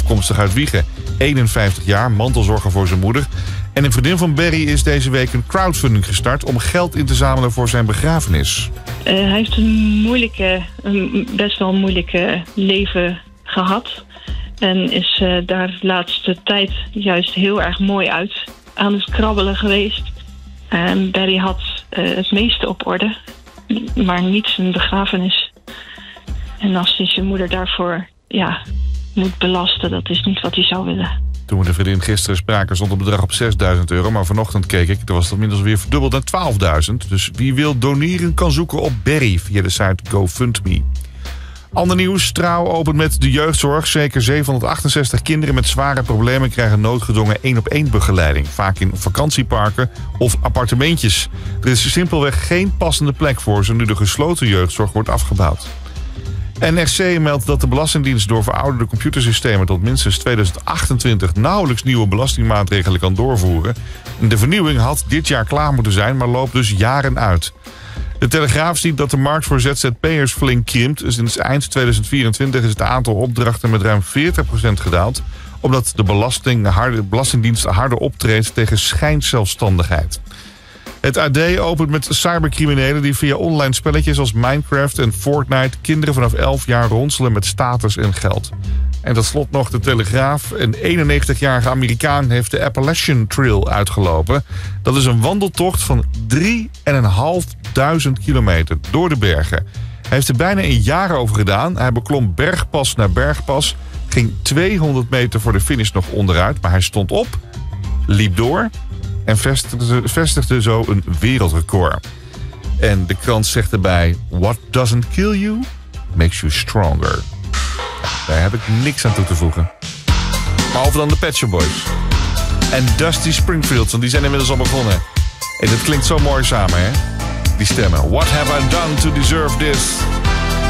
afkomstig uit Wijchen. 51 jaar, mantelzorger voor zijn moeder. En een vriendin van Barry is deze week een crowdfunding gestart om geld in te zamelen voor zijn begrafenis. Hij heeft een best wel moeilijke leven gehad. En is daar de laatste tijd juist heel erg mooi uit aan het krabbelen geweest. En Barry had het meeste op orde, maar niet zijn begrafenis. En als hij zijn moeder daarvoor moet belasten, dat is niet wat hij zou willen. Toen we de vriendin gisteren spraken stond het bedrag op €6.000. Maar vanochtend keek ik, toen was dat inmiddels weer verdubbeld naar $12.000. Dus wie wil doneren kan zoeken op Barry via de site GoFundMe. Ander nieuws, Trouw opent met de jeugdzorg. Zeker 768 kinderen met zware problemen krijgen noodgedwongen 1-op-1 begeleiding. Vaak in vakantieparken of appartementjes. Er is simpelweg geen passende plek voor ze nu de gesloten jeugdzorg wordt afgebouwd. NRC meldt dat de Belastingdienst door verouderde computersystemen tot minstens 2028 nauwelijks nieuwe belastingmaatregelen kan doorvoeren. De vernieuwing had dit jaar klaar moeten zijn, maar loopt dus jaren uit. De Telegraaf ziet dat de markt voor ZZP'ers flink krimpt. Sinds eind 2024 is het aantal opdrachten met ruim 40% gedaald, omdat de Belastingdienst harder optreedt tegen schijnzelfstandigheid. Het AD opent met cybercriminelen die via online spelletjes als Minecraft en Fortnite kinderen vanaf 11 jaar ronselen met status en geld. En tot slot nog de Telegraaf. Een 91-jarige Amerikaan heeft de Appalachian Trail uitgelopen. Dat is een wandeltocht van 3.500 kilometer door de bergen. Hij heeft er bijna een jaar over gedaan. Hij beklom bergpas naar bergpas. Ging 200 meter voor de finish nog onderuit. Maar hij stond op, liep door en vestigde zo een wereldrecord. En de krant zegt erbij: What doesn't kill you, makes you stronger. Daar heb ik niks aan toe te voegen. Behalve dan de Pet Shop Boys. En Dusty Springfield, want die zijn inmiddels al begonnen. En dat klinkt zo mooi samen, hè? Die stemmen. What have I done to deserve this?